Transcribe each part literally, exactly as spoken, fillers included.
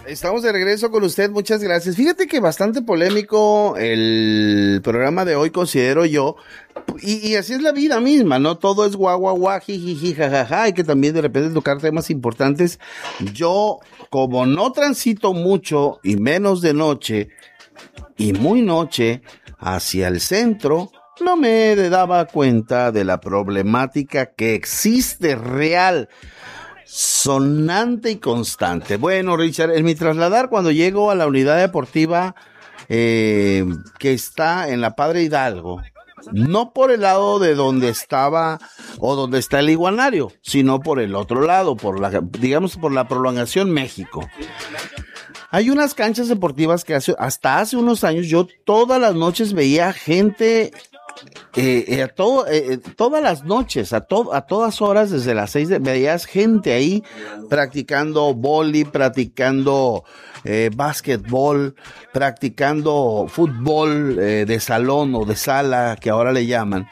Estamos de regreso con usted, muchas gracias. Fíjate que bastante polémico el programa de hoy, considero yo, y, y así es la vida misma, ¿no? Todo es guau, guau, guau, jijiji, jajaja, hay que también de repente tocar temas importantes. Yo, como no transito mucho, y menos de noche, y muy noche, hacia el centro, no me daba cuenta de la problemática que existe real, sonante y constante. Bueno, Richard, en mi trasladar, cuando llego a la unidad deportiva eh, que está en la Padre Hidalgo, no por el lado de donde estaba o donde está el iguanario, sino por el otro lado, por la, digamos, por la prolongación México. Hay unas canchas deportivas que hace, hasta hace unos años yo todas las noches veía gente Eh, eh, a todo, eh, todas las noches, a, to, a todas horas, desde las seis, de, veías gente ahí practicando vóley, practicando eh, básquetbol, practicando fútbol eh, de salón o de sala, que ahora le llaman.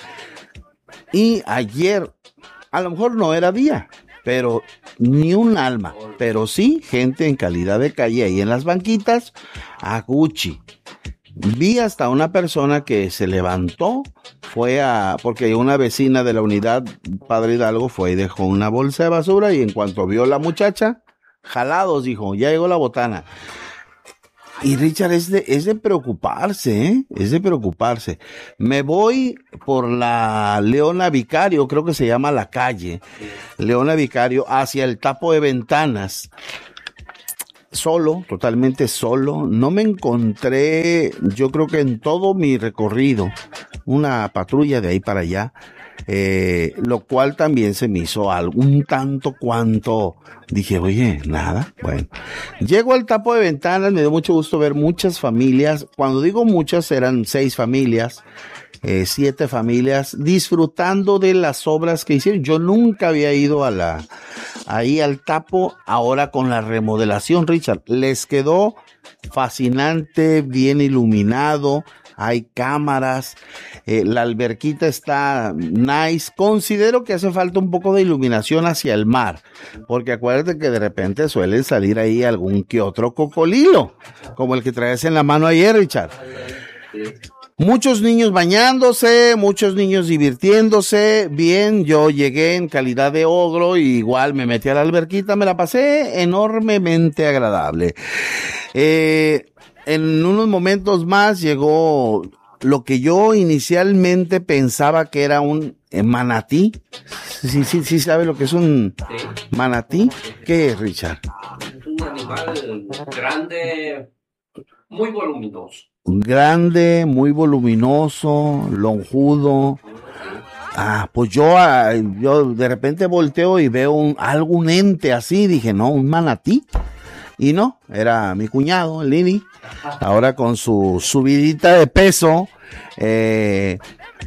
Y ayer, a lo mejor no era día, pero ni un alma, pero sí gente en calidad de calle ahí en las banquitas, a Gucci. Vi hasta una persona que se levantó, fue a, porque una vecina de la unidad Padre Hidalgo fue y dejó una bolsa de basura, y en cuanto vio la muchacha, jalados, dijo, ya llegó la botana. Y Richard, es de, es de preocuparse, ¿eh? Es de preocuparse. Me voy por la Leona Vicario, creo que se llama la calle, Leona Vicario, hacia el Tapo de Ventanas. Solo, totalmente solo, no me encontré, yo creo que en todo mi recorrido, una patrulla de ahí para allá, eh, lo cual también se me hizo algo, un tanto cuanto, dije, oye, nada, bueno. Llego al Tapo de Ventanas, me dio mucho gusto ver muchas familias, cuando digo muchas eran seis familias, Eh, siete familias disfrutando de las obras que hicieron. Yo nunca había ido a la ahí al Tapo, ahora con la remodelación, Richard, les quedó fascinante, bien iluminado, hay cámaras, eh, la alberquita está nice. Considero que hace falta un poco de iluminación hacia el mar, porque acuérdate que de repente suelen salir ahí algún que otro cocolilo, como el que traes en la mano ayer, Richard. Muchos niños bañándose, muchos niños divirtiéndose, bien, yo llegué en calidad de ogro y igual me metí a la alberquita, me la pasé enormemente agradable. Eh, en unos momentos más llegó lo que yo inicialmente pensaba que era un eh, manatí. Sí, sí, sí, ¿sabe lo que es un sí. manatí? ¿Qué es, Richard? Es un animal grande, muy voluminoso. Grande, muy voluminoso, lonjudo. Ah, pues yo, yo de repente volteo y veo un, algún ente así, dije, no, un manatí. Y no, era mi cuñado, Lini, ahora con su subidita de peso, eh,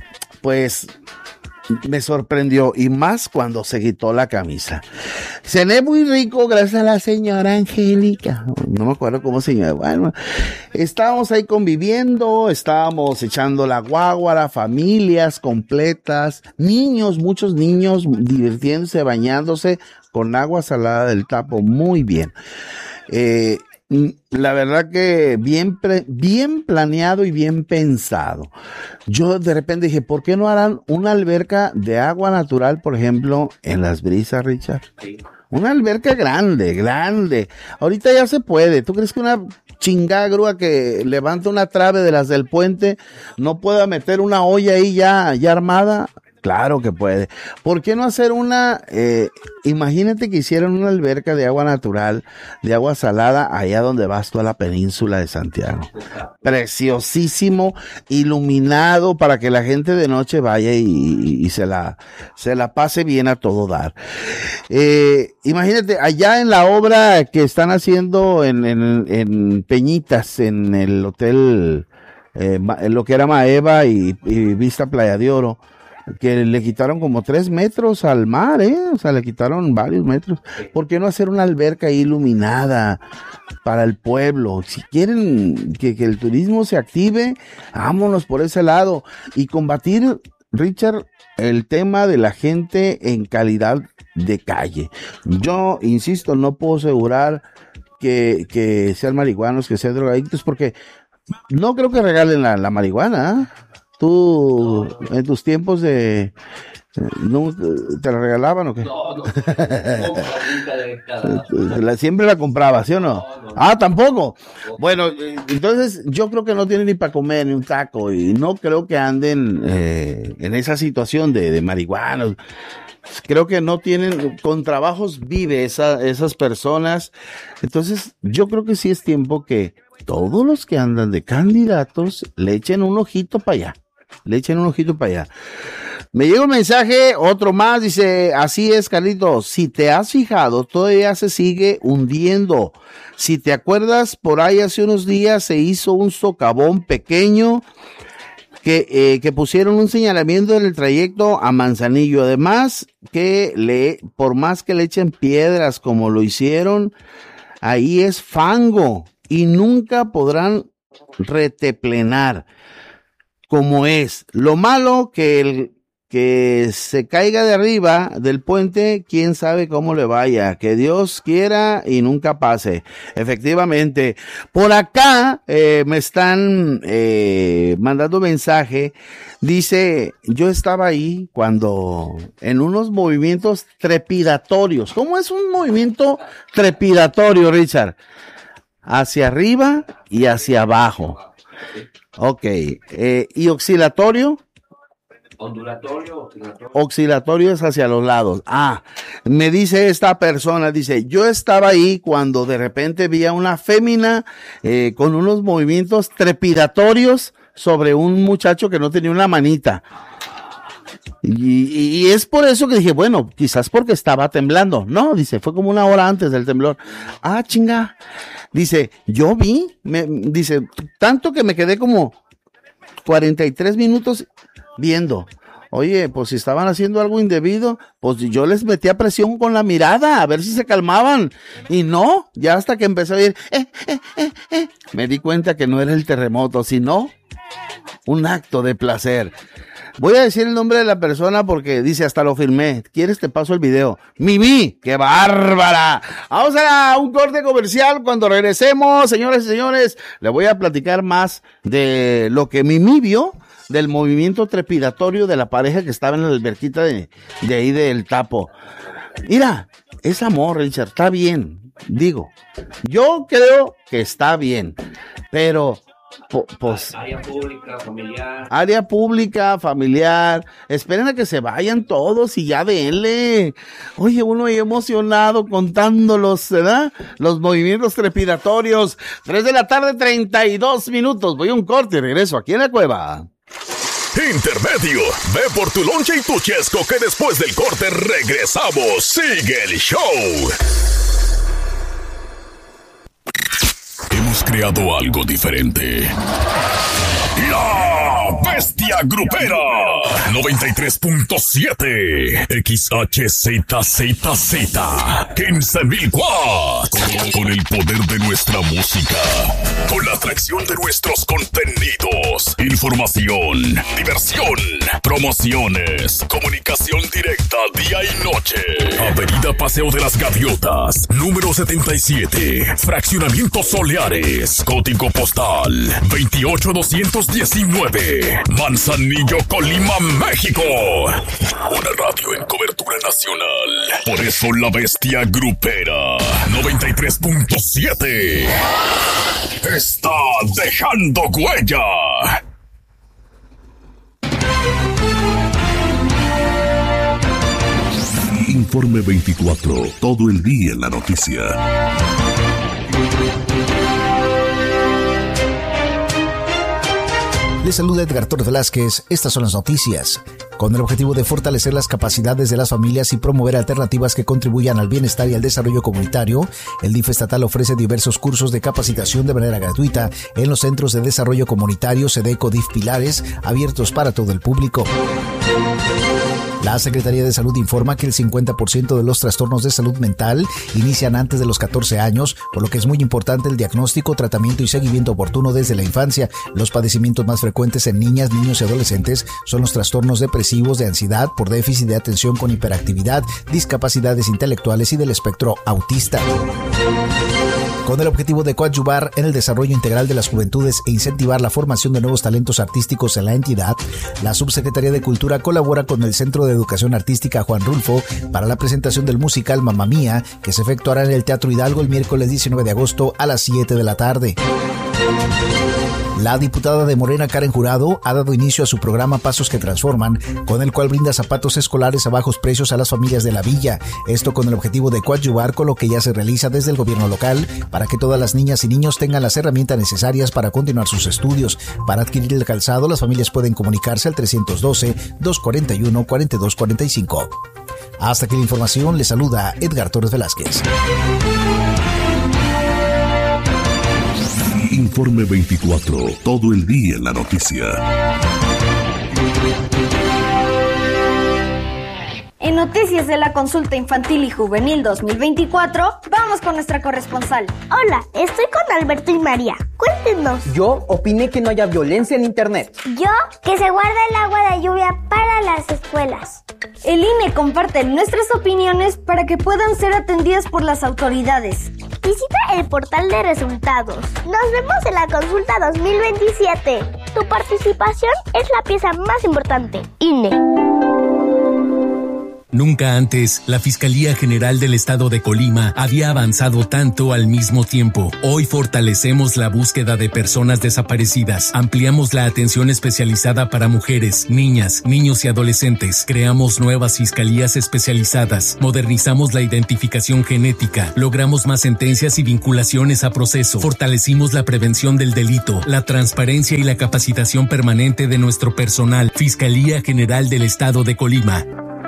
pues me sorprendió, y más cuando se quitó la camisa. Cené muy rico gracias a la señora Angélica, no me acuerdo cómo se llama. Bueno, estábamos ahí conviviendo, estábamos echando la guáguara, familias completas, niños, muchos niños divirtiéndose, bañándose con agua salada del Tapo, muy bien. Eh, la verdad que bien, pre, bien planeado y bien pensado. Yo de repente dije, ¿por qué no harán una alberca de agua natural, por ejemplo, en Las Brisas, Richard? Sí. Una alberca grande, grande. Ahorita ya se puede. ¿Tú crees que una chingada grúa que levanta una trave de las del puente no pueda meter una olla ahí ya, ya armada? Claro que puede. ¿Por qué no hacer una, eh, imagínate que hicieran una alberca de agua natural, de agua salada, allá donde vas tú a la península de Santiago? Preciosísimo, iluminado para que la gente de noche vaya y, y, y se la, se la pase bien a todo dar. Eh, imagínate, allá en la obra que están haciendo en, en, en Peñitas, en el hotel, eh, en lo que era Maeva y, y Vista Playa de Oro, que le quitaron como tres metros al mar, ¿eh? O sea, le quitaron varios metros. ¿Por qué no hacer una alberca iluminada para el pueblo? Si quieren que, que el turismo se active, vámonos por ese lado. Y combatir, Richard, el tema de la gente en calidad de calle. Yo, insisto, no puedo asegurar que, que sean marihuanos, que sean drogadictos, porque no creo que regalen la, la marihuana. ¿eh? Tú, en tus tiempos de... ¿No te la regalaban o qué? No, no. no la, siempre la compraba, ¿sí o no? No, no. Ah, ¿tampoco? Bueno, entonces yo creo que no tienen ni para comer ni un taco y no creo que anden eh, en esa situación de, de marihuanos. Creo que no tienen, con trabajos vive esa, esas personas. Entonces yo creo que sí es tiempo que todos los que andan de candidatos le echen un ojito para allá. Le echen un ojito para allá. Me llega un mensaje, otro más, dice, así es, Carlitos, si te has fijado, todavía se sigue hundiendo. Si te acuerdas, por ahí hace unos días se hizo un socavón pequeño que, eh, que pusieron un señalamiento en el trayecto a Manzanillo. Además, que le, por más que le echen piedras como lo hicieron, ahí es fango y nunca podrán reteplenar como es. Lo malo que el que se caiga de arriba del puente, quién sabe cómo le vaya, que Dios quiera y nunca pase. Efectivamente, por acá eh, me están eh, mandando mensaje, dice, yo estaba ahí cuando en unos movimientos trepidatorios. ¿Cómo es un movimiento trepidatorio, Richard? Hacia arriba y hacia abajo. Ok, eh, ¿y oscilatorio? Ondulatorio, oscilatorio. Oscilatorio es hacia los lados. Ah, me dice esta persona, dice, yo estaba ahí cuando de repente vi a una fémina eh, con unos movimientos trepidatorios sobre un muchacho que no tenía una manita. Y, y es por eso que dije, bueno, quizás porque estaba temblando. No, dice, fue como una hora antes del temblor. Ah, chinga. Dice, yo vi, me, dice, tanto que me quedé como cuarenta y tres minutos viendo. Oye, pues si estaban haciendo algo indebido, pues yo les metía presión con la mirada, a ver si se calmaban. Y no, ya hasta que empecé a ver, eh, eh, eh, eh, me di cuenta que no era el terremoto, sino un acto de placer. Voy a decir el nombre de la persona porque dice, hasta lo firmé. ¿Quieres? Te paso el video. ¡Mimi! ¡Qué bárbara! Vamos a un corte comercial. Cuando regresemos, señores y señores, le voy a platicar más de lo que Mimi vio, del movimiento trepidatorio de la pareja que estaba en la alberquita de, de ahí del Tapo. Mira, es amor, Richard, está bien. Digo, yo creo que está bien, pero... Po, pues, área pública, familiar. Área pública, familiar. Esperen a que se vayan todos y ya denle. Oye, uno ahí emocionado contándolos, ¿verdad? Los movimientos trepidatorios. Tres de la tarde, treinta y dos minutos. Voy a un corte y regreso aquí en la cueva. Intermedio, ve por tu lonche y tu chesco que después del corte regresamos. Sigue el show. Hemos creado algo diferente. La Bestia Grupera noventa y tres punto siete X H Z Z Z quince mil watts. Con el poder de nuestra música, con la atracción de nuestros contenidos, información, diversión, promociones, comunicación directa día y noche. Avenida Paseo de las Gaviotas, número setenta y siete, Fraccionamiento Soleares, código postal veintiocho doscientos diecinueve, Manzanillo, Colima, México. Una radio en cobertura nacional. Por eso la Bestia Grupera noventa y tres punto siete está dejando huella. Informe veinticuatro, todo el día en la noticia. Les saluda Edgar Torres Velázquez. Estas son las noticias. Con el objetivo de fortalecer las capacidades de las familias y promover alternativas que contribuyan al bienestar y al desarrollo comunitario, el D I F estatal ofrece diversos cursos de capacitación de manera gratuita en los Centros de Desarrollo Comunitario SEDECO D I F Pilares, abiertos para todo el público. La Secretaría de Salud informa que el cincuenta por ciento de los trastornos de salud mental inician antes de los catorce años, por lo que es muy importante el diagnóstico, tratamiento y seguimiento oportuno desde la infancia. Los padecimientos más frecuentes en niñas, niños y adolescentes son los trastornos depresivos, de ansiedad, por déficit de atención con hiperactividad, discapacidades intelectuales y del espectro autista. Con el objetivo de coadyuvar en el desarrollo integral de las juventudes e incentivar la formación de nuevos talentos artísticos en la entidad, la Subsecretaría de Cultura colabora con el Centro de Educación Artística Juan Rulfo para la presentación del musical Mamma Mía, que se efectuará en el Teatro Hidalgo el miércoles diecinueve de agosto a las siete de la tarde. La diputada de Morena, Karen Jurado, ha dado inicio a su programa Pasos que Transforman, con el cual brinda zapatos escolares a bajos precios a las familias de la villa. Esto con el objetivo de coadyuvar con lo que ya se realiza desde el gobierno local para que todas las niñas y niños tengan las herramientas necesarias para continuar sus estudios. Para adquirir el calzado, las familias pueden comunicarse al trescientos doce, doscientos cuarenta y uno, cuarenta y dos cuarenta y cinco. Hasta aquí la información, le saluda Edgar Torres Velázquez. Informe veinticuatro, todo el día en la noticia. En Noticias de la Consulta Infantil y Juvenil dos mil veinticuatro, vamos con nuestra corresponsal. Hola, estoy con Alberto y María. Cuéntenos. Yo opiné que no haya violencia en internet. Yo, que se guarda el agua de lluvia para las escuelas. El I N E comparte nuestras opiniones para que puedan ser atendidas por las autoridades. Visita el portal de resultados. Nos vemos en la consulta dos mil veintisiete. Tu participación es la pieza más importante. I N E. Nunca antes, la Fiscalía General del Estado de Colima había avanzado tanto al mismo tiempo. Hoy fortalecemos la búsqueda de personas desaparecidas, ampliamos la atención especializada para mujeres, niñas, niños y adolescentes, creamos nuevas fiscalías especializadas, modernizamos la identificación genética, logramos más sentencias y vinculaciones a proceso, fortalecimos la prevención del delito, la transparencia y la capacitación permanente de nuestro personal. Fiscalía General del Estado de Colima.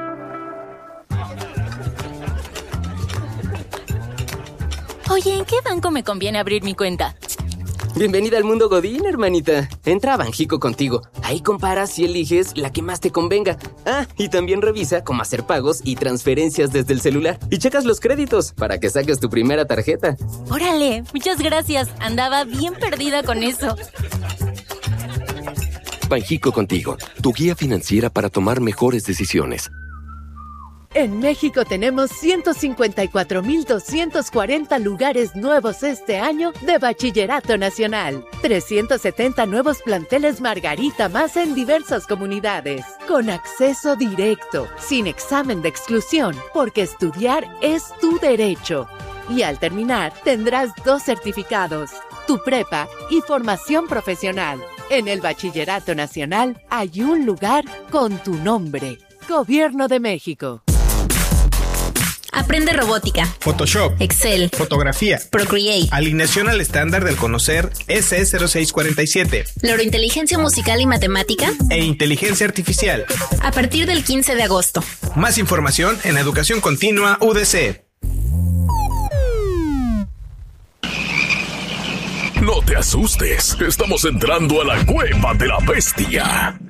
Oye, ¿en qué banco me conviene abrir mi cuenta? Bienvenida al mundo Godín, hermanita. Entra a Banjico contigo. Ahí comparas y eliges la que más te convenga. Ah, y también revisa cómo hacer pagos y transferencias desde el celular. Y checas los créditos para que saques tu primera tarjeta. ¡Órale! Muchas gracias. Andaba bien perdida con eso. Banjico contigo, tu guía financiera para tomar mejores decisiones. En México tenemos ciento cincuenta y cuatro mil doscientos cuarenta lugares nuevos este año de Bachillerato Nacional. trescientos setenta nuevos planteles Margarita más en diversas comunidades. Con acceso directo, sin examen de exclusión, porque estudiar es tu derecho. Y al terminar, tendrás dos certificados, tu prepa y formación profesional. En el Bachillerato Nacional hay un lugar con tu nombre. Gobierno de México. Aprende robótica, Photoshop, Excel, fotografía, Procreate, alineación al estándar del Conocer S E cero seis cuarenta y siete, neurointeligencia musical y matemática e inteligencia artificial. A partir del quince de agosto. Más información en Educación Continua U D C. No te asustes, estamos entrando a la cueva de la bestia.